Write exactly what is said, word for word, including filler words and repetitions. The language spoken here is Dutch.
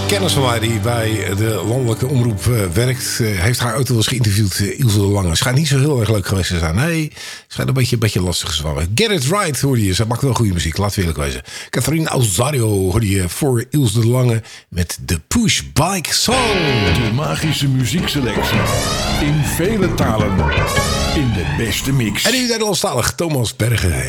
kennis van mij die bij de landelijke omroep uh, werkt, uh, heeft haar auto wel eens geïnterviewd, uh, Ilse de Lange. Schijnt niet zo heel erg leuk geweest te zijn. Nee, schijnt een beetje, een beetje lastig gezwallen. Get It Right hoorde je. Ze maakt wel goede muziek, laat eerlijk wezen. Catherine Alzario hoorde je voor Ilse de Lange met de Push Bike Song. De magische muziekselectie in vele talen in de beste mix. En nu Nederlandstalig Thomas Bergen.